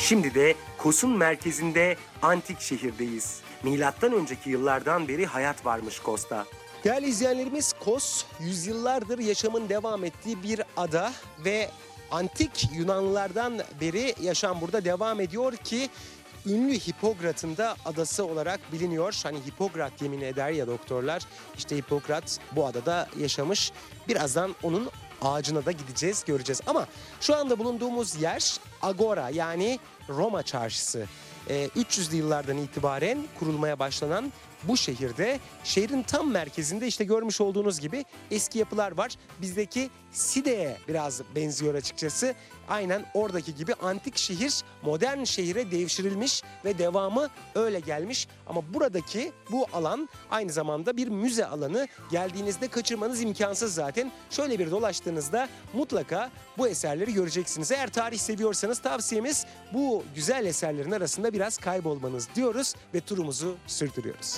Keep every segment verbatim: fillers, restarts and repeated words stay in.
Şimdi de Kos'un merkezinde antik şehirdeyiz. Milattan önceki yıllardan beri hayat varmış Kos'ta. Değerli izleyenlerimiz, Kos yüzyıllardır yaşamın devam ettiği bir ada ve antik Yunanlılardan beri yaşam burada devam ediyor ki ünlü Hipokrat'ın da adası olarak biliniyor. Hani Hipokrat yemin eder ya doktorlar, işte Hipokrat bu adada yaşamış. Birazdan onun ağacına da gideceğiz, göreceğiz. Ama şu anda bulunduğumuz yer Agora, yani Roma çarşısı. Ee, üç yüzlü yıllardan itibaren kurulmaya başlanan bu şehirde, şehrin tam merkezinde işte görmüş olduğunuz gibi eski yapılar var. Bizdeki Side'ye biraz benziyor açıkçası. Aynen oradaki gibi antik şehir modern şehire devşirilmiş ve devamı öyle gelmiş. Ama buradaki bu alan aynı zamanda bir müze alanı. Geldiğinizde kaçırmanız imkansız zaten. Şöyle bir dolaştığınızda mutlaka bu eserleri göreceksiniz. Eğer tarih seviyorsanız tavsiyemiz bu güzel eserlerin arasında biraz kaybolmanız diyoruz ve turumuzu sürdürüyoruz.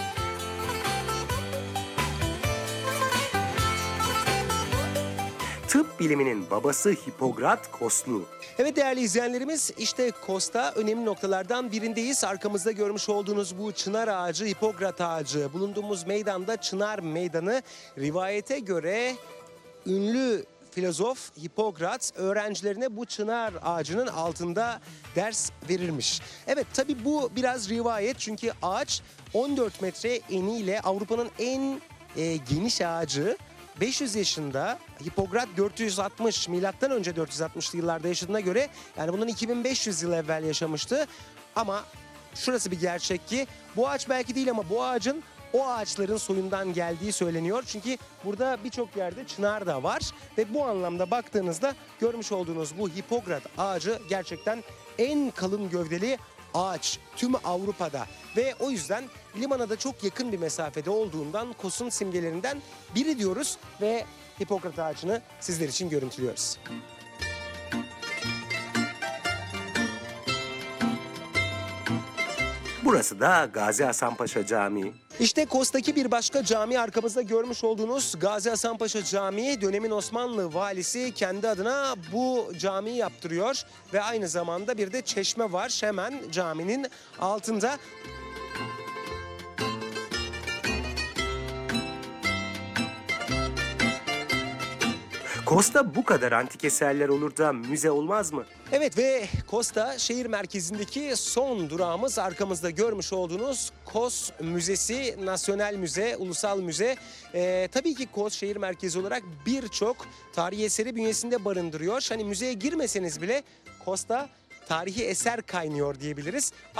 Tıp biliminin babası Hipokrat Koslu. Evet değerli izleyenlerimiz, işte Kos'ta önemli noktalardan birindeyiz. Arkamızda görmüş olduğunuz bu çınar ağacı, Hipokrat ağacı. Bulunduğumuz meydanda Çınar Meydanı. Rivayete göre ünlü filozof Hipokrat öğrencilerine bu çınar ağacının altında ders verirmiş. Evet, tabii bu biraz rivayet, çünkü ağaç on dört metre eniyle Avrupa'nın en e, geniş ağacı. beş yüz yaşında, Hipokrat dört yüz altmış, milattan önce dört yüz altmışlı yıllarda yaşadığına göre, yani bundan iki bin beş yüz yıl evvel yaşamıştı. Ama şurası bir gerçek ki bu ağaç belki değil ama bu ağacın o ağaçların soyundan geldiği söyleniyor. Çünkü burada birçok yerde çınar da var ve bu anlamda baktığınızda görmüş olduğunuz bu Hipokrat ağacı gerçekten en kalın gövdeli ağaç tüm Avrupa'da ve o yüzden limana da çok yakın bir mesafede olduğundan Kos'un simgelerinden biri diyoruz ve Hipokrat ağacını sizler için görüntülüyoruz. Burası da Gazi Hasan Paşa Camii. İşte Kos'taki bir başka cami, arkamızda görmüş olduğunuz Gazi Hasan Paşa Camii. Dönemin Osmanlı valisi kendi adına bu camiyi yaptırıyor ve aynı zamanda bir de çeşme var hemen caminin altında. Kos'ta bu kadar antik eserler olur da müze olmaz mı? Evet ve Kos'ta şehir merkezindeki son durağımız arkamızda görmüş olduğunuz Kos Müzesi, Nasyonel Müze, Ulusal Müze. Ee, tabii ki Kos şehir merkezi olarak birçok tarihi eseri bünyesinde barındırıyor. Hani müzeye girmeseniz bile Kos'ta tarihi eser kaynıyor diyebiliriz.